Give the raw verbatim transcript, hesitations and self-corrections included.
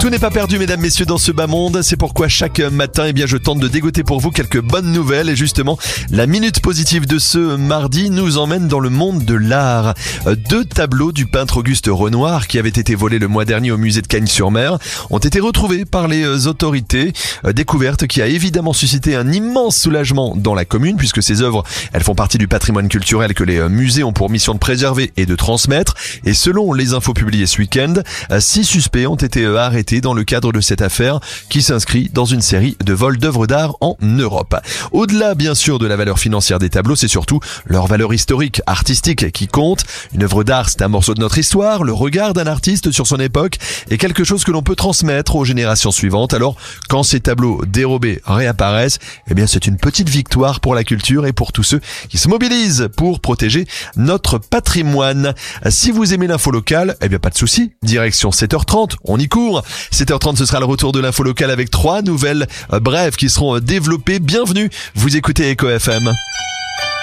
Tout n'est pas perdu, mesdames, messieurs, dans ce bas monde. C'est pourquoi chaque matin, eh bien, je tente de dégoter pour vous quelques bonnes nouvelles. Et justement, la minute positive de ce mardi nous emmène dans le monde de l'art. Deux tableaux du peintre Auguste Renoir, qui avaient été volés le mois dernier au musée de Cagnes-sur-Mer, ont été retrouvés par les autorités. Découverte qui a évidemment suscité un immense soulagement dans la commune, puisque ces œuvres, elles font partie du patrimoine culturel que les musées ont pour mission de préserver et de transmettre. Et selon les infos publiées ce week-end, six suspects ont été arrêtés dans le cadre de cette affaire qui s'inscrit dans une série de vols d'œuvres d'art en Europe. Au-delà, bien sûr, de la valeur financière des tableaux, c'est surtout leur valeur historique, artistique qui compte. Une œuvre d'art, c'est un morceau de notre histoire. Le regard d'un artiste sur son époque est quelque chose que l'on peut transmettre aux générations suivantes. Alors, quand ces tableaux dérobés réapparaissent, eh bien, c'est une petite victoire pour la culture et pour tous ceux qui se mobilisent pour protéger notre patrimoine. Si vous aimez l'info locale, eh bien, pas de souci. Direction sept heures trente, on y court. sept heures trente, ce sera le retour de l'info locale avec trois nouvelles brèves qui seront développées. Bienvenue, vous écoutez Echo F M.